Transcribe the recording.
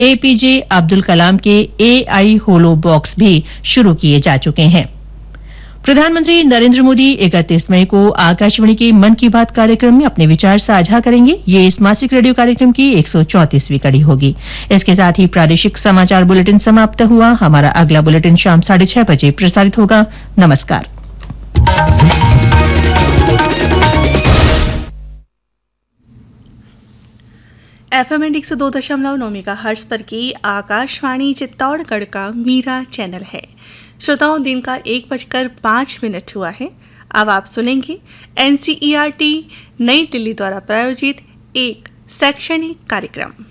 APJ Abdul Kalam के AI होलो box भी शुरू किए जा चुके हैं। प्रधानमंत्री नरेंद्र मोदी 31 मई को आकाशवाणी के मन की बात कार्यक्रम में अपने विचार साझा करेंगे। ये इस मासिक रेडियो कार्यक्रम की 134वीं कड़ी होगी। इसके साथ ही प्रादेशिक समाचार बुलेटिन समाप्त हुआ। हमारा अगला बुलेटिन शाम 6:30 बजे प्रसारित होगा। नमस्कार। FM 102.9 मेगाहर्ट्ज पर की आकाशवाणी चित्तौड़गढ़ का मीरा चैनल है। श्रोताओं, दिन का 1:05 हुआ है। अब आप सुनेंगे NCERT नई दिल्ली द्वारा प्रायोजित एक शैक्षणिक कार्यक्रम।